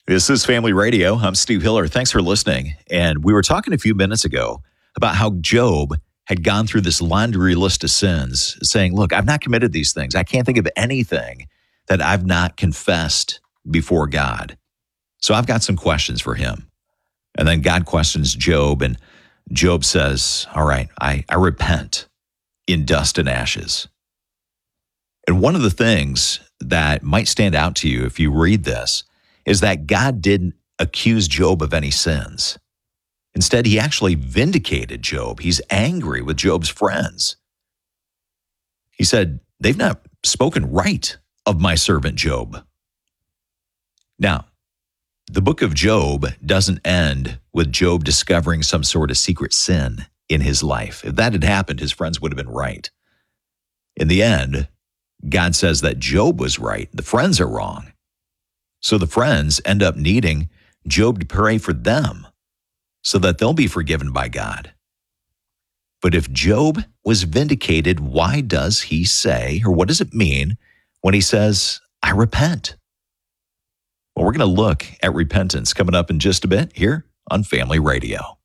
This is Family Radio. I'm Steve Hiller. Thanks for listening. And we were talking a few minutes ago about how Job had gone through this laundry list of sins, saying, look, I've not committed these things. I can't think of anything that I've not confessed before God. So I've got some questions for him. And then God questions Job, and Job says, all right, I repent in dust and ashes. And one of the things that might stand out to you if you read this is that God didn't accuse Job of any sins. Instead, he actually vindicated Job. He's angry with Job's friends. He said, they've not spoken right of my servant Job. Now, the book of Job doesn't end with Job discovering some sort of secret sin in his life. If that had happened, his friends would have been right. In the end, God says that Job was right. The friends are wrong. So the friends end up needing Job to pray for them so that they'll be forgiven by God. But if Job was vindicated, why does he say, or what does it mean when he says, I repent? Well, we're going to look at repentance coming up in just a bit here on Family Radio.